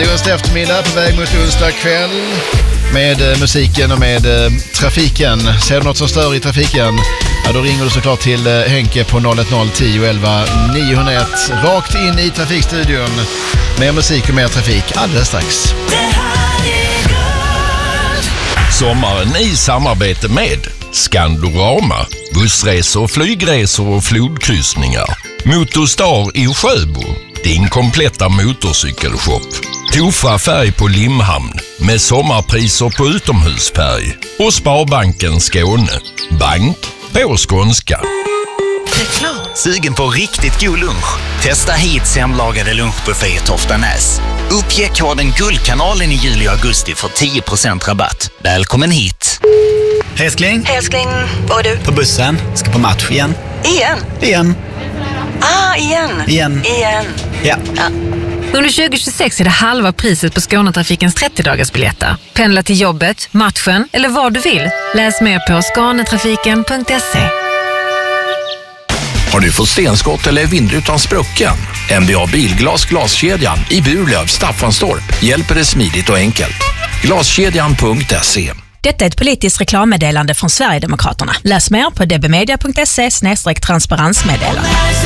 Det är onsdag eftermiddag på väg mot onsdag kväll med musiken och med trafiken. Ser du något som stör i trafiken? Ja, då ringer du såklart till Henke på 010 11 901. Rakt in i trafikstudion. Mer musik och mer trafik alldeles strax. Sommaren i samarbete med Skandorama, bussresor, flygresor och flodkryssningar. Motorstar i Sjöbo, din kompletta motorcykelshop. Tofa färg på Limhamn med sommarpriser på utomhusfärg. Och Sparbanken Skåne, bank på skånska. Sugen på riktigt god lunch? Testa hit hemlagade lunchbuffé i Toftanäs. Uppge koden Guldkanalen i juli och augusti för 10% rabatt. Välkommen hit! Älskling, vad är du? på bussen. Ska på match igen. Igen. Igen. Ja. Under 2026 är det halva priset på Skånetrafikens 30-dagarsbiljetter. Pendla till jobbet, matchen eller vad du vill. Läs mer på skanetrafiken.se. Har du fått stenskott eller vindrutan sprucken? MBA Bilglas glaskedjan i Burlöv, Staffanstorp hjälper dig smidigt och enkelt. Glaskedjan.se. Detta är ett politiskt reklammeddelande från Sverigedemokraterna. Läs mer på dbmedia.se/transparensmeddelande.